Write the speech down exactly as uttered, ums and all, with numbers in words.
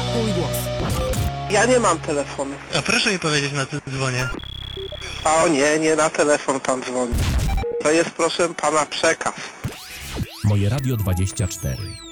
Twój głos. Ja nie mam telefonu. A proszę mi powiedzieć, na co dzwonię. O nie, nie na telefon pan dzwoni. To jest, proszę pana, przekaz. Moje Radio dwadzieścia cztery.